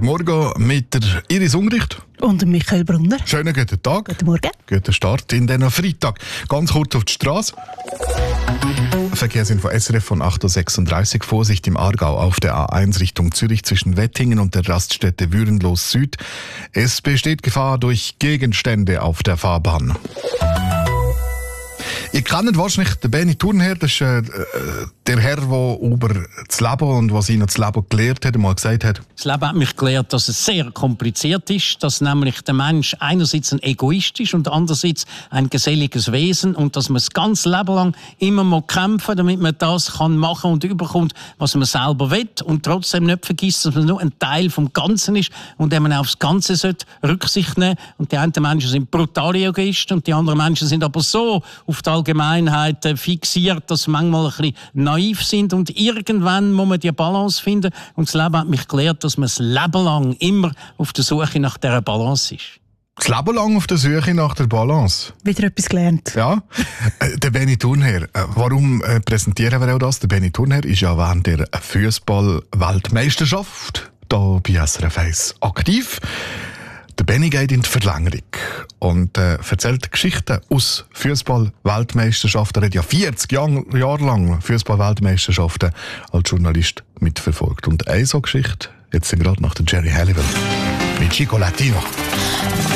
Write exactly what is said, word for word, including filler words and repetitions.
Morgen mit der Iris Ungricht. Und Michael Brunner. Schönen guten Tag. Guten Morgen. Guten Start in diesen Freitag. Ganz kurz auf die Straße. Verkehrsinfo S R F von acht Uhr sechsunddreißig. Vorsicht im Aargau auf der A eins Richtung Zürich zwischen Wettingen und der Raststätte Würenlos Süd. Es besteht Gefahr durch Gegenstände auf der Fahrbahn. Ihr kennt wahrscheinlich den Benny Thurnherr, das ist äh, der Herr, der über das Leben und was ihn das Leben gelehrt hat, mal gesagt hat. Das Leben hat mich gelehrt, dass es sehr kompliziert ist, dass nämlich der Mensch einerseits ein Egoist ist und andererseits ein geselliges Wesen und dass man das ganze Leben lang immer mal kämpfen, damit man das kann machen und überkommt, was man selber will und trotzdem nicht vergisst, dass man nur ein Teil vom Ganzen ist und dass man aufs Ganze sollte Rücksicht nehmen. Und die einen Menschen sind brutale Egoisten und die anderen Menschen sind aber so auf die Allgemeinheit äh, fixiert, dass sie manchmal ein bisschen naiv sind und irgendwann muss man die Balance finden und das Leben hat mich gelehrt, dass man das Leben lang immer auf der Suche nach dieser Balance ist. Das Leben lang auf der Suche nach der Balance. Wieder etwas gelernt. Ja, äh, der Benny Thurnherr. Äh, warum äh, präsentieren wir auch das? Der Benny Thurnherr ist ja während der Fußball-Weltmeisterschaft da bei S R F eins aktiv. Der Benny geht in die Verlängerung und äh, erzählt Geschichten aus Fußball-Weltmeisterschaften. Er hat ja vierzig Jahre, Jahre lang Fußball-Weltmeisterschaften als Journalist mitverfolgt. Und eine so Geschichte, jetzt sind wir gerade nach der Jerry Halliwell mit Chico Latino.